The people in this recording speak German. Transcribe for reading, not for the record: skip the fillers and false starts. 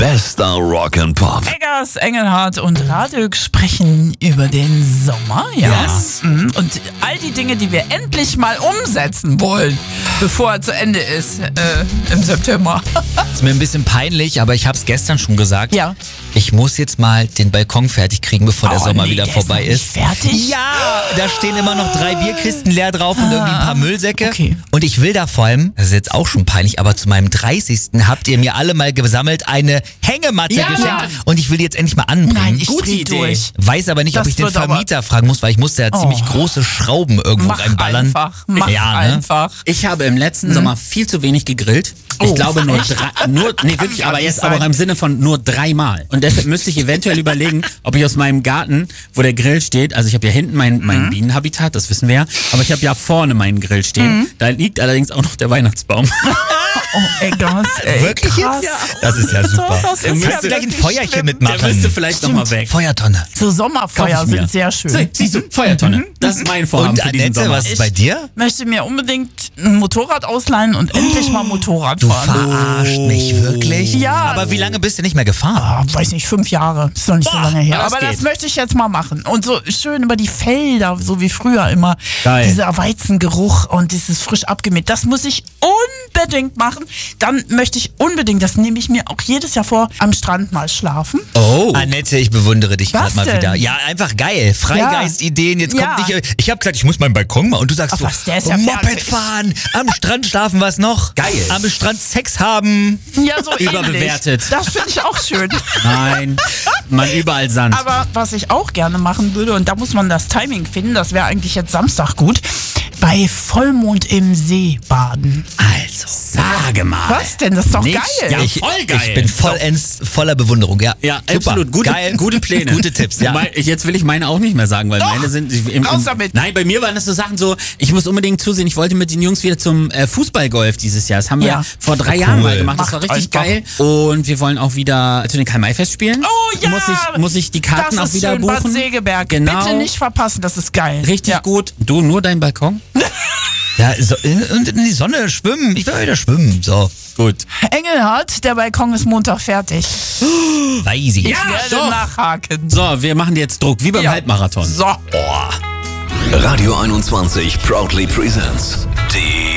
Bester Rock and Pop. Eggers, Engelhardt und Radök sprechen über den Sommer, ja. Yes. Und all die Dinge, die wir endlich mal umsetzen wollen, bevor er zu Ende ist im September. Ist mir ein bisschen peinlich, aber ich habe es gestern schon gesagt. Ja. Ich muss jetzt mal den Balkon fertig kriegen, bevor der Sommer wieder der vorbei ist. ist. Noch nicht fertig? Ja, da stehen immer noch 3 Bierkisten leer drauf und irgendwie ein paar Müllsäcke. Okay. Und ich will da vor allem, das ist jetzt auch schon peinlich, aber zu meinem 30. habt ihr mir alle mal gesammelt eine Hängematte geschenkt. Und ich will die jetzt endlich mal anbringen. Nein, ich Gute dreh Idee. durch. Weiß aber nicht, ob Das ich den wird aber- Vermieter fragen muss, weil ich musste ja ziemlich große Schrauben irgendwo Mach reinballern. einfach, mach ja, ne? einfach. Ich habe im letzten Sommer viel zu wenig gegrillt. Ich Oh, glaube echt? wirklich, aber nicht jetzt sein. aber im Sinne von nur 3-mal. Und deshalb müsste ich eventuell überlegen, ob ich aus meinem Garten, wo der Grill steht, also ich habe ja hinten mein Bienenhabitat, das wissen wir ja, aber ich habe ja vorne meinen Grill stehen. Da liegt allerdings auch noch der Weihnachtsbaum. Oh, Eggers, ey. Wirklich krass. jetzt? Das ist ja super. Das ist Kannst ja du gleich ein wirklich Feuerchen schlimm. mitmachen? Der müsste vielleicht nochmal weg. Feuertonne. So Sommerfeuer Kauf ich mir. sind sehr schön. Siehst du, Feuertonne. Das ist mein Vorhaben Und für diesen Annette, Sommer. was ist bei dir? Möchte mir unbedingt ein Motorrad ausleihen und endlich mal Motorrad Du fahren. verarscht mich wirklich? Ja. Aber wie lange bist du nicht mehr gefahren? Weiß nicht, 5 Jahre. Ist noch nicht so lange her. das Aber das geht. möchte ich jetzt mal machen. Und so schön über die Felder, so wie früher immer. Geil. Dieser Weizengeruch und dieses frisch abgemäht. Das muss ich unbedingt machen. Dann möchte ich unbedingt, das nehme ich mir auch jedes Jahr vor, am Strand mal schlafen. Oh. Annette, ich bewundere dich Was gerade mal denn? wieder. Ja, einfach geil. Freigeistideen. Jetzt Ja. kommt nicht. Ich habe gesagt, ich muss meinen Balkon mal. Und du sagst Ach so, was, der ist ja Moped fertig. fahren, am Strand schlafen, was noch? Geil. Am Strand Sex haben. Ja, so Überbewertet. ähnlich. Das finde ich auch schön. Nein, man überall Sand. Aber was ich auch gerne machen würde, und da muss man das Timing finden, das wäre eigentlich jetzt Samstag gut, bei Vollmond im See baden. Also, sage mal. Was denn? Das ist doch Nicht- geil. Ja, voll geil. Ich bin vollends voller Bewunderung. Ja, Ja, super. absolut. Gute Pläne. Gute Tipps, ja. Jetzt will ich meine auch nicht mehr sagen, weil Doch, meine sind... raus damit. Nein, bei mir waren das so Sachen so, ich muss unbedingt zusehen, ich wollte mit den Jungs wieder zum Fußballgolf dieses Jahr. Das haben wir Ja. vor 3 Jahren mal gemacht. Das war Macht richtig einfach. geil. Und wir wollen auch wieder zu den Karl-May-Fest-Spielen. Oh ja! Muss ich die Karten das auch ist wieder schön, buchen? Bad Segeberg. Genau. Bitte nicht verpassen, das ist geil. Richtig Ja. gut. Du, nur dein Balkon? Ja, so, und in die Sonne schwimmen. Ich will wieder schwimmen. So, Gut. Engelhardt, der Balkon ist Montag fertig. weiß ich. Ich Ja, werde doch. nachhaken. So, wir machen jetzt Druck, wie beim Ja. Halbmarathon. So. Radio 21 proudly presents die